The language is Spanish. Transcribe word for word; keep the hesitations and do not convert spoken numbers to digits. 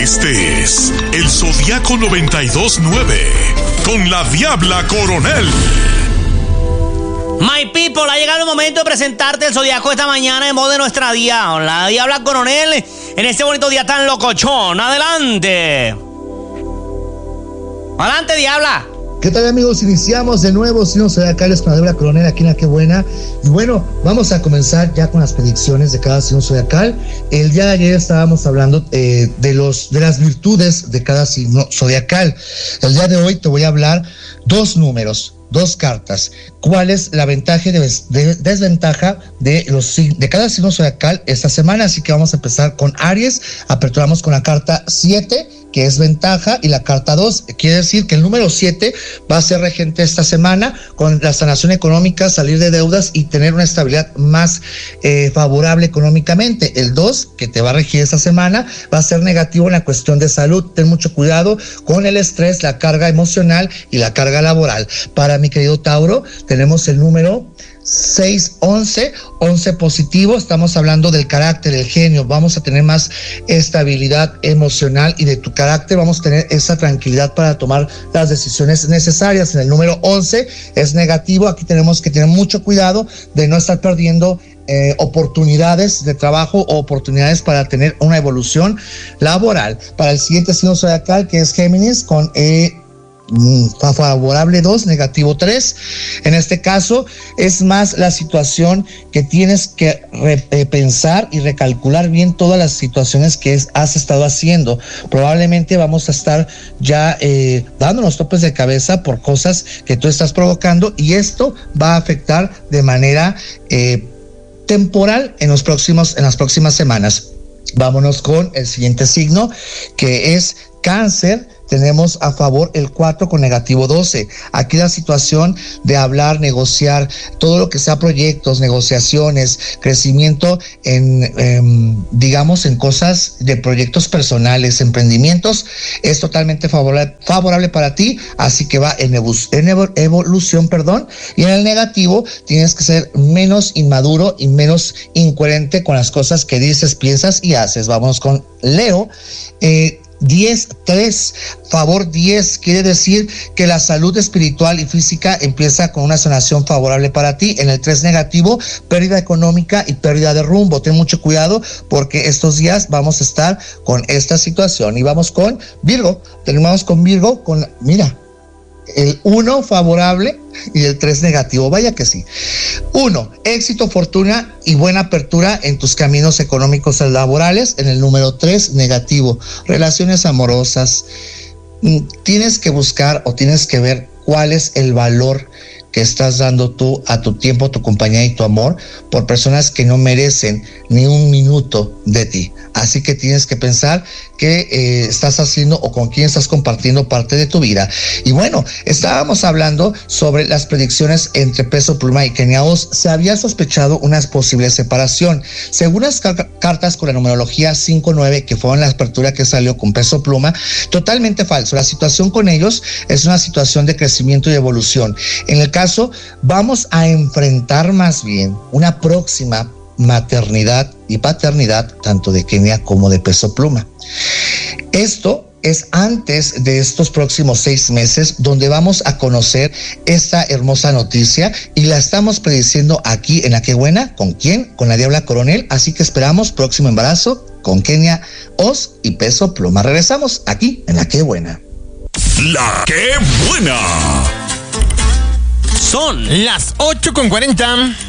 Este es el Zodiaco noventa y dos nueve con la Diabla Coronel. My people, ha llegado el momento de presentarte el Zodiaco esta mañana en voz de nuestra Diabla, la Diabla Coronel, en este bonito día tan locochón. Adelante. Adelante, Diabla. ¿Qué tal, amigos? Iniciamos de nuevo signos zodiacales con la Diabla Coronel aquí en La Qué Buena. Y bueno, vamos a comenzar ya con las predicciones de cada signo zodiacal. El día de ayer estábamos hablando eh, de los de las virtudes de cada signo zodiacal. El día de hoy te voy a hablar dos números, dos cartas. ¿Cuál es la ventaja y de, de, desventaja de, los, de cada signo zodiacal esta semana? Así que vamos a empezar con Aries. Aperturamos con la carta siete, que es ventaja, y la carta dos, quiere decir que el número siete va a ser regente esta semana con la sanación económica, salir de deudas y tener una estabilidad más eh, favorable económicamente. El dos, que te va a regir esta semana, va a ser negativo en la cuestión de salud. Ten mucho cuidado con el estrés, la carga emocional y la carga laboral. Para mi querido Tauro, tenemos el número seis, once, once positivo. Estamos hablando del carácter, el genio. Vamos a tener más estabilidad emocional y de tu carácter vamos a tener esa tranquilidad para tomar las decisiones necesarias. En el número once es negativo. Aquí tenemos que tener mucho cuidado de no estar perdiendo Eh, oportunidades de trabajo o oportunidades para tener una evolución laboral. Para el siguiente signo zodiacal, que es Géminis, con eh, favorable dos, negativo tres. En este caso es más la situación que tienes que repensar y recalcular bien todas las situaciones que es, has estado haciendo. Probablemente vamos a estar ya eh, dándonos topes de cabeza por cosas que tú estás provocando, y esto va a afectar de manera eh, temporal en los próximos, en las próximas semanas. Vámonos con el siguiente signo, que es Cáncer. Tenemos a favor el cuatro con negativo doce. Aquí la situación de hablar, negociar, todo lo que sea proyectos, negociaciones, crecimiento en, eh, digamos, en cosas de proyectos personales, emprendimientos, es totalmente favorable, favorable para ti, así que va en, evo, en evo, evolución, perdón. Y en el negativo tienes que ser menos inmaduro y menos incoherente con las cosas que dices, piensas y haces. Vamos con Leo. Eh, diez, tres, favor diez, quiere decir que la salud espiritual y física empieza con una sanación favorable para ti. En el tres negativo, pérdida económica y pérdida de rumbo. Ten mucho cuidado porque estos días vamos a estar con esta situación. Y vamos con Virgo. Terminamos con Virgo con, mira, el uno favorable y el tres negativo. Vaya que sí. uno, éxito, fortuna y buena apertura en tus caminos económicos y laborales. En el número tres negativo, relaciones amorosas. Tienes que buscar o tienes que ver cuál es el valor que estás dando tú a tu tiempo, tu compañía y tu amor por personas que no merecen ni un minuto de ti. Así que tienes que pensar qué eh, estás haciendo o con quién estás compartiendo parte de tu vida. Y bueno, estábamos hablando sobre las predicciones entre Peso Pluma y Kenia Os. Se había sospechado una posible separación. Según las car- cartas con la numerología cinco nueve, que fue en la apertura que salió con Peso Pluma, totalmente falso. La situación con ellos es una situación de crecimiento y evolución. En el caso, vamos a enfrentar más bien una próxima maternidad y paternidad tanto de Kenia como de Peso Pluma. Esto es antes de estos próximos seis meses donde vamos a conocer esta hermosa noticia y la estamos prediciendo aquí en La Qué Buena. ¿Con quién? Con la Diabla Coronel. Así que esperamos próximo embarazo con Kenia Os y Peso Pluma. Regresamos aquí en La Qué Buena. La Qué Buena. Son las ocho con cuarenta.